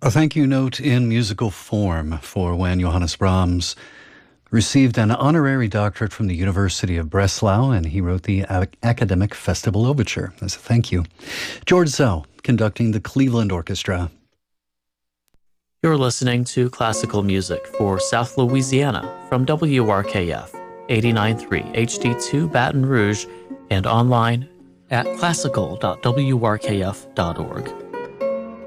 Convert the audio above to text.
A thank you note in musical form for when Johannes Brahms received an honorary doctorate from the University of Breslau, and he wrote the Academic Festival Overture as a thank you. George Zell conducting the Cleveland Orchestra. You're listening to classical music for South Louisiana from WRKF 89.3 HD2 Baton Rouge and online at classical.wrkf.org.